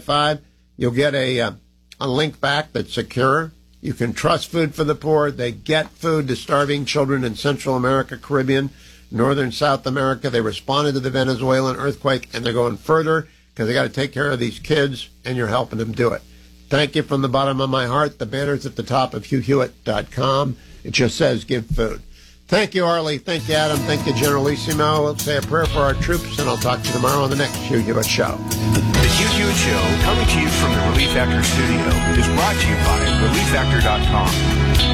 555. You'll get a link back that's secure. You can trust Food for the Poor. They get food to starving children in Central America, Caribbean, Northern South America. They responded to the Venezuelan earthquake, and they're going further because they got to take care of these kids, and you're helping them do it. Thank you from the bottom of my heart. The banner's at the top of HughHewitt.com. It just says give food. Thank you, Arlie. Thank you, Adam. Thank you, Generalissimo. Let's say a prayer for our troops, and I'll talk to you tomorrow on the next Hugh Hewitt Show. The Hugh Hewitt Show, coming to you from the Relief Factor studio, is brought to you by ReliefFactor.com.